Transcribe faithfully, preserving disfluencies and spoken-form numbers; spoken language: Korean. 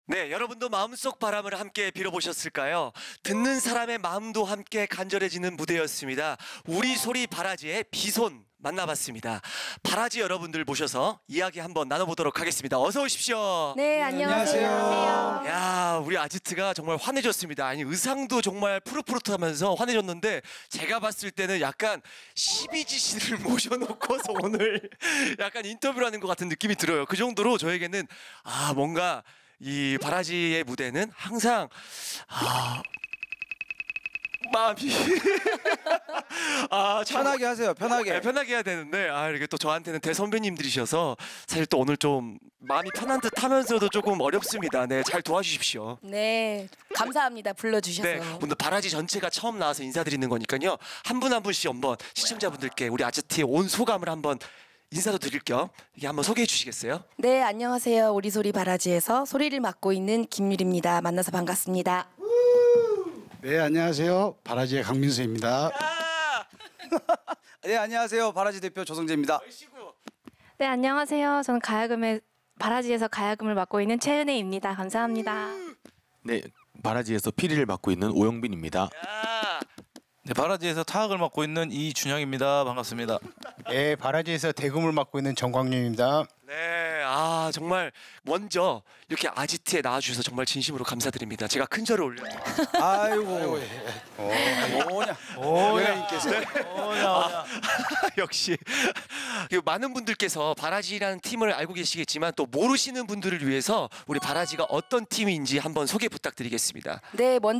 네, 여러분도 마음속 바람을 함께 빌어보셨을까요? 듣는 사람의 마음도 함께 간절해지는 무대였습니다. 우리 소리 바라지의 비손 만나봤습니다. 바라지 여러분들 모셔서 이야기 한번 나눠보도록 하겠습니다. 어서 오십시오. 네, 안녕하세요. 안녕하세요. 야, 우리 아지트가 정말 환해졌습니다. 아니, 의상도 정말 푸릇푸릇하면서 환해졌는데 제가 봤을 때는 약간 십이지 씨를 모셔놓고서 오늘 약간 인터뷰를 하는 것 같은 느낌이 들어요. 그 정도로 저에게는 아, 뭔가 이 바라지의 무대는 항상 아, 마음이 아, 참 편하게 하세요. 편하게. 네, 편하게 해야 되는데 아 이게 또 저한테는 대선배님들이셔서 사실 또 오늘 좀 마음이 편한 듯 하면서도 조금 어렵습니다. 네, 잘 도와주십시오. 네, 감사합니다. 불러주셔서. 네, 오늘 바라지 전체가 처음 나와서 인사드리는 거니까요. 한 분 한 분씩 한번 시청자분들께 우리 아지트의 온 소감을 한번 인사도 드릴 겸 이게 한번 소개해 주시겠어요? 네, 안녕하세요. 우리 소리 바라지에서 소리를 맡고 있는 김유리입니다. 만나서 반갑습니다. 네, 안녕하세요. 바라지의 강민수입니다. 아, 네, 안녕하세요. 바라지 대표 조성재입니다. 얼씨구. 네, 안녕하세요. 저는 가야금의 바라지에서 가야금을 맡고 있는 최은혜입니다. 감사합니다. 네, 바라지에서 피리를 맡고 있는 오영빈입니다. 야, 네, 바라지에서 타악을 맡고 있는 이준영입니다. 반갑습니다. 네, 바라지에서 대금을 맡고 있는 정광윤입니다. 네, 아 정말 먼저 이렇게 아지트에 나와주셔서 정말 진심으로 감사드립니다. 제가 큰 절을 올려요. 아이고. 뭐냐. 오야님께서 역시 그리고 많은 분들께서 바라지라는 팀을 알고 계시겠지만 또 모르시는 분들을 위해서 우리 바라지가 어떤 팀인지 한번 소개 부탁드리겠습니다. 네, 먼,